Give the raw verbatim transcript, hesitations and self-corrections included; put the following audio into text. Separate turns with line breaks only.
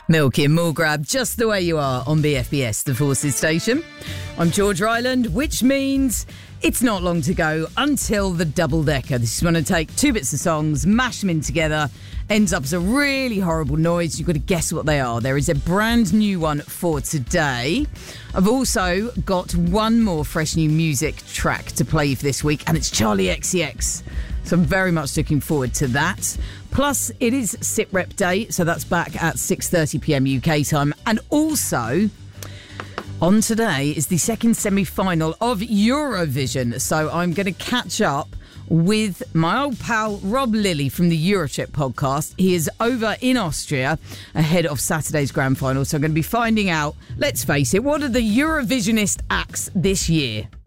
Milky and Mulgrab, just the way you are on B F B S, the Forces station. I'm George Ryland, which means it's not long to go until the double-decker. This is when I take two bits of songs, mash them in together, ends up as a really horrible noise. You've got to guess what they are. There is a brand new one for today. I've also got one more fresh new music track to play for this week, and it's Charlie X C X. So I'm very much looking forward to that. Plus, it is SitRep Day, so that's back at six thirty p.m. U K time. And also, on today is the second semi-final of Eurovision. So I'm going to catch up with my old pal Rob Lilly from the Eurotrip podcast. He is over in Austria ahead of Saturday's grand final. So I'm going to be finding out, let's face it, what are the Eurovisionist acts this year?